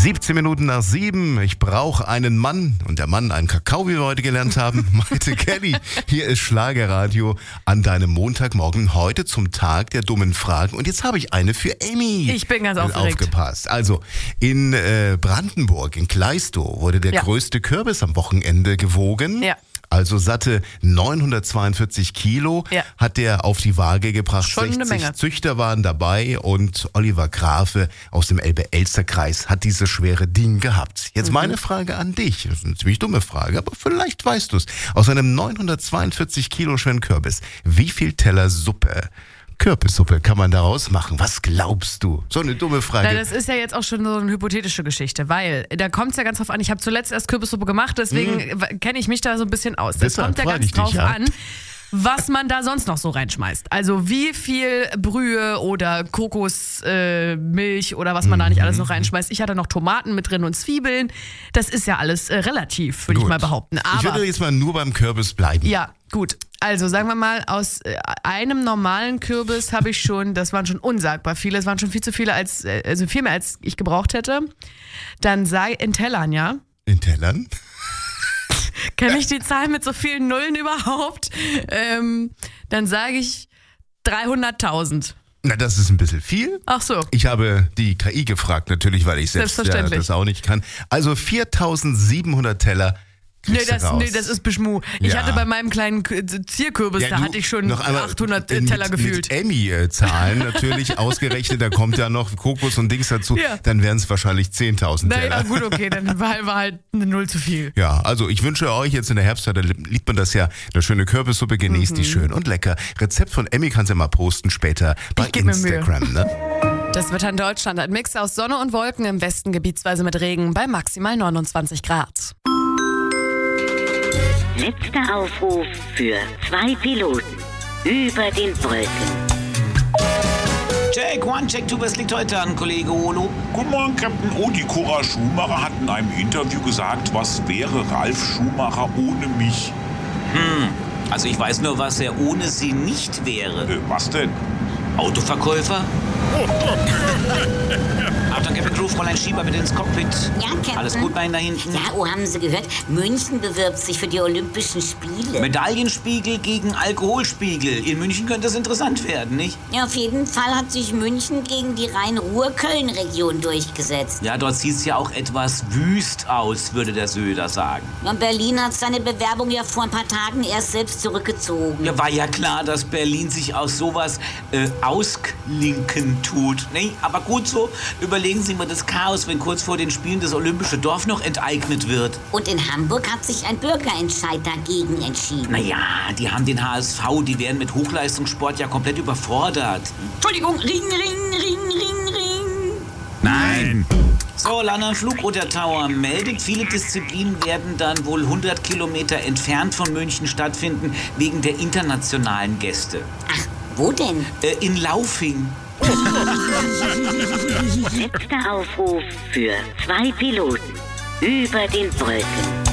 17 Minuten nach 7. Ich brauche einen Mann und der Mann einen Kakao, wie wir heute gelernt haben. Maite Kelly, hier ist Schlagerradio an deinem Montagmorgen heute zum Tag der dummen Fragen. Und jetzt habe ich eine für Amy. Ich bin ganz aufgeregt. Aufgepasst. Also in Brandenburg, in Kleistow, wurde der größte Kürbis am Wochenende gewogen. Ja. Also satte 942 Kilo hat der auf die Waage gebracht. Schon 60 eine Menge. Züchter waren dabei und Oliver Grafe aus dem Elbe-Elster-Kreis hat dieses schwere Ding gehabt. Jetzt meine Frage an dich. Das ist eine ziemlich dumme Frage, aber vielleicht weißt du es. Aus einem 942 Kilo schweren Kürbis, wie viel Teller Suppe? Kürbissuppe kann man daraus machen. Was glaubst du? So eine dumme Frage. Na, das ist ja jetzt auch schon so eine hypothetische Geschichte, weil da kommt es ja ganz drauf an. Ich habe zuletzt erst Kürbissuppe gemacht, deswegen kenne ich mich da so ein bisschen aus. Das kommt ja ganz drauf an, was man da sonst noch so reinschmeißt. Also wie viel Brühe oder Kokosmilch oder was man da nicht alles noch reinschmeißt. Ich hatte noch Tomaten mit drin und Zwiebeln. Das ist ja alles relativ, würde ich mal behaupten. Aber ich würde jetzt mal nur beim Kürbis bleiben. Ja, gut. Also sagen wir mal, aus einem normalen Kürbis habe ich schon, das waren schon unsagbar viele, es waren schon viel zu viele, also viel mehr als ich gebraucht hätte. Dann in Tellern, ja? In Tellern? Kenne ich die Zahl mit so vielen Nullen überhaupt? Dann sage ich 300.000. Na, das ist ein bisschen viel. Ach so. Ich habe die KI gefragt, natürlich, weil ich selbst das auch nicht kann. Also 4.700 Teller. Nee, das ist Beschmu. Ich hatte bei meinem kleinen Zierkürbis, da hatte ich schon 800 Teller gefühlt. Mit Emmy-Zahlen natürlich ausgerechnet, da kommt ja noch Kokos und Dings dazu, dann wären es wahrscheinlich 10.000 Teller. Ja, gut, okay, dann war halt eine Null zu viel. Ja, also ich wünsche euch jetzt in der Herbstzeit, da liebt man das ja, eine schöne Kürbissuppe, genießt die schön und lecker. Rezept von Emmy kannst du ja mal posten später bei Instagram, ne? Das Wetter in Deutschland, ein Mix aus Sonne und Wolken, im Westen gebietsweise mit Regen bei maximal 29 Grad. Letzter Aufruf für 2 Piloten über den Wolken. Check, one, check, two, was liegt heute an, Kollege Olo? Guten Morgen, Captain O. Die Cora Schumacher hat in einem Interview gesagt, was wäre Ralf Schumacher ohne mich? Also ich weiß nur, was er ohne sie nicht wäre. Was denn? Autoverkäufer? Achtung, Captain Crew, Fräulein Schieber, bitte ins Cockpit. Ja, Captain. Alles gut bei Ihnen da hinten? Ja, haben Sie gehört? München bewirbt sich für die Olympischen Spiele. Medaillenspiegel gegen Alkoholspiegel. In München könnte es interessant werden, nicht? Ja, auf jeden Fall hat sich München gegen die Rhein-Ruhr-Köln-Region durchgesetzt. Ja, dort sieht es ja auch etwas wüst aus, würde der Söder sagen. Und Berlin hat seine Bewerbung ja vor ein paar Tagen erst selbst zurückgezogen. Ja, war ja klar, dass Berlin sich aus sowas ausklinken tut. Nee, aber gut so, überlegen Sie mal das Chaos, wenn kurz vor den Spielen das Olympische Dorf noch enteignet wird. Und in Hamburg hat sich ein Bürgerentscheid dagegen entschieden. Naja, die haben den HSV, die werden mit Hochleistungssport ja komplett überfordert. Entschuldigung, Ring, Ring, Ring, Ring, Ring. Nein! So, London Flugroute Tower meldet, viele Disziplinen werden dann wohl 100 Kilometer entfernt von München stattfinden, wegen der internationalen Gäste. Ach, wo denn? In Laufing. Letzter Aufruf für 2 Piloten über den Wolken.